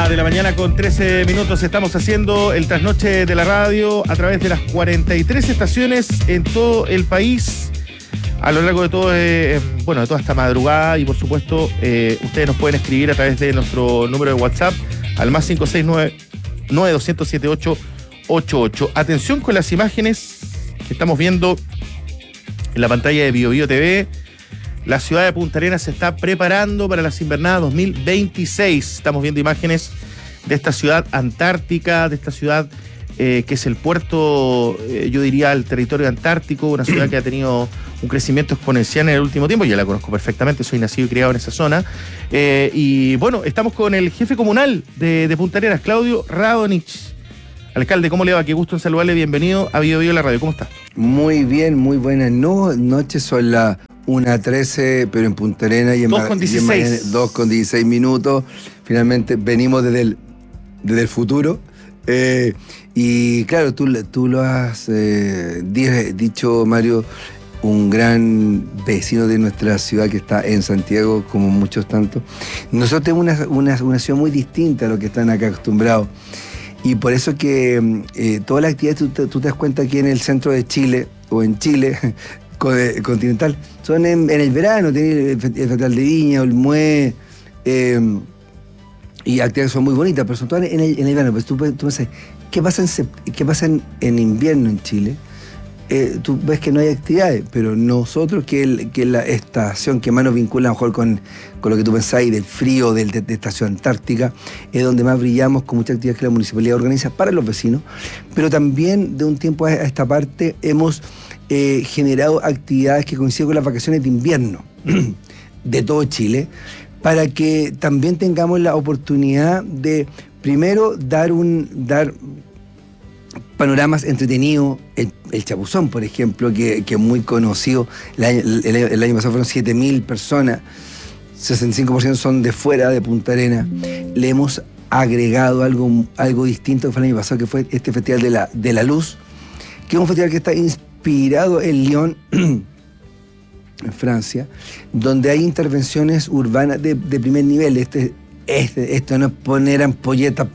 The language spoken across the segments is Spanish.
de la mañana con 13 minutos. Estamos haciendo el trasnoche de la radio a través de las 43 estaciones en todo el país a lo largo de todo, de toda esta madrugada. Y por supuesto, ustedes nos pueden escribir a través de nuestro número de WhatsApp al más 569-92007888. Atención con las imágenes que estamos viendo en la pantalla de BioBio TV. La ciudad de Punta Arenas se está preparando para las invernadas 2026. Estamos viendo imágenes de esta ciudad antártica, de esta ciudad que es el puerto, yo diría, el territorio antártico, una ciudad que ha tenido un crecimiento exponencial en el último tiempo. Yo la conozco perfectamente, soy nacido y criado en esa zona. Y bueno, estamos con el jefe comunal de Punta Arenas, Claudio Radonich. Alcalde, ¿cómo le va? Qué gusto en saludarle. Bienvenido a BioBio la radio. ¿Cómo está? Muy bien, muy buenas noches. Son las 1:13, pero en Punta Arenas y en 2:16. 2:16 minutos. Finalmente venimos desde el futuro. Y claro, tú lo has dicho, Mario, un gran vecino de nuestra ciudad que está en Santiago, como muchos tantos. Nosotros tenemos una ciudad muy distinta a lo que están acá acostumbrados. Y por eso que todas las actividades, tú te das cuenta que en el centro de Chile, o en Chile continental, son en el verano. Tiene el Festival de Viña, el Mue, y actividades son muy bonitas, pero son todas en el verano. Pues tú pensás, ¿qué pasa en invierno en Chile? Tú ves que no hay actividades, pero nosotros, que es la estación que más nos vincula a lo mejor con lo que tú pensáis del frío de esta ciudad antártica, es donde más brillamos, con muchas actividades que la municipalidad organiza para los vecinos, pero también de un tiempo a esta parte hemos generado actividades que coinciden con las vacaciones de invierno de todo Chile, para que también tengamos la oportunidad de, primero, dar panoramas entretenidos. El Chapuzón, por ejemplo, que es muy conocido. El año pasado fueron 7.000 personas, 65% son de fuera de Punta Arenas. Le hemos agregado algo distinto que fue el año pasado, que fue este Festival de la Luz, que es un festival que está inspirado en Lyon, en Francia, donde hay intervenciones urbanas de primer nivel. Esto no es poner ampolletas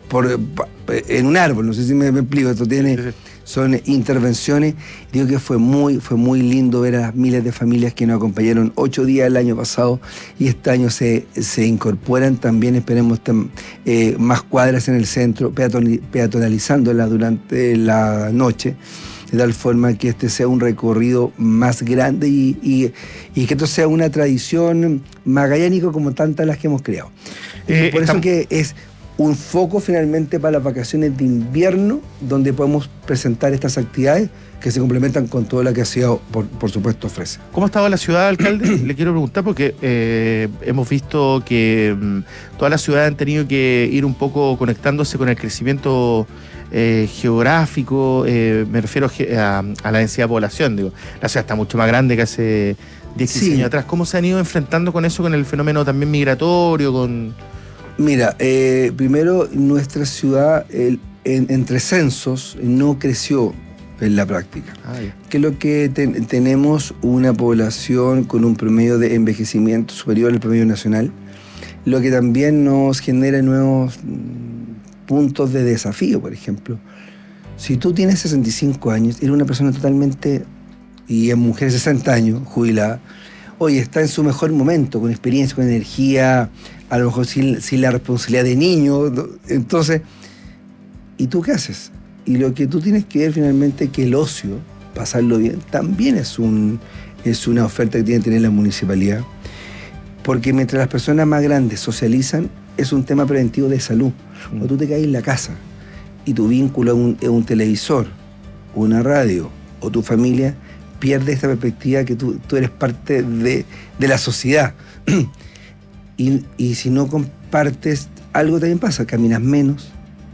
en un árbol, no sé si me explico. Esto son intervenciones. Digo que fue muy lindo ver a las miles de familias que nos acompañaron 8 días el año pasado, y este año se incorporan también, esperemos, más cuadras en el centro, peatonalizándolas durante la noche, de tal forma que este sea un recorrido más grande y que esto sea una tradición magallánica como tantas las que hemos creado. Por eso que es un foco finalmente para las vacaciones de invierno, donde podemos presentar estas actividades que se complementan con todo lo que Ciudad, por supuesto, ofrece. ¿Cómo ha estado la ciudad, alcalde? Le quiero preguntar porque hemos visto que todas las ciudades han tenido que ir un poco conectándose con el crecimiento geográfico, me refiero a la densidad de población. Digo, la ciudad está mucho más grande que hace 10 años atrás. ¿Cómo se han ido enfrentando con eso, con el fenómeno también migratorio, Mira, primero, nuestra ciudad entre censos no creció en la práctica. Que es lo que tenemos una población con un promedio de envejecimiento superior al promedio nacional, lo que también nos genera nuevos puntos de desafío. Por ejemplo, si tú tienes 65 años, eres una persona totalmente, y es mujer de 60 años, jubilada, hoy está en su mejor momento, con experiencia, con energía, a lo mejor sin la responsabilidad de niño. Entonces, ¿y tú qué haces? Y lo que tú tienes que ver finalmente es que el ocio, pasarlo bien, también es una oferta que tiene que tener la municipalidad, porque mientras las personas más grandes socializan, es un tema preventivo de salud. Cuando tú te caes en la casa y tu vínculo es un televisor, una radio o tu familia, pierde esta perspectiva que tú eres parte de la sociedad. Y si no compartes, algo también pasa, caminas menos,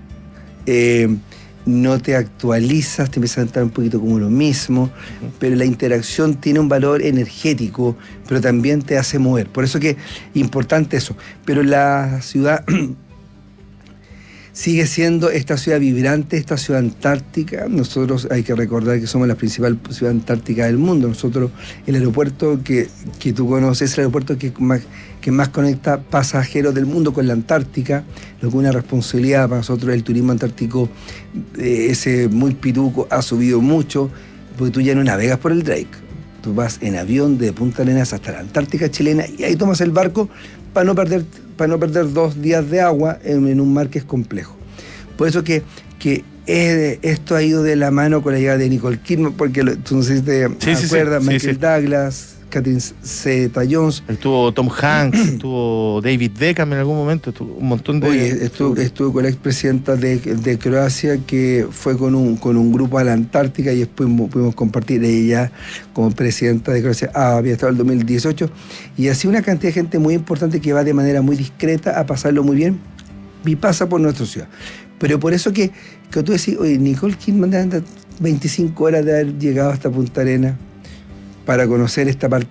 no te actualizas, te empiezas a entrar un poquito como lo mismo, pero la interacción tiene un valor energético, pero también te hace mover. Por eso que es importante eso. Pero la ciudad sigue siendo esta ciudad vibrante, esta ciudad antártica. Nosotros hay que recordar que somos la principal ciudad antártica del mundo. Nosotros, el aeropuerto que tú conoces, es el aeropuerto que más conecta pasajeros del mundo con la Antártica, lo que es una responsabilidad para nosotros. El turismo antártico, ese muy pituco, ha subido mucho, porque tú ya no navegas por el Drake. Tú vas en avión de Punta Arenas hasta la Antártica chilena y ahí tomas el barco para no perder 2 días de agua en un mar que es complejo. Por eso que esto ha ido de la mano con la llegada de Nicole Kidman, porque tú no sé si te acuerdas, Michael Douglas, Catherine Zeta-Jones. Estuvo Tom Hanks, estuvo David Beckham en algún momento, estuvo un montón de... Oye, estuvo con la expresidenta de Croacia, que fue con un grupo a la Antártica y después pudimos compartir. Ella, como presidenta de Croacia, había estado en el 2018, y así una cantidad de gente muy importante que va de manera muy discreta a pasarlo muy bien y pasa por nuestra ciudad. Pero por eso que tú decís, oye, Nicole Kidman anda 25 horas de haber llegado hasta Punta Arenas para conocer esta parte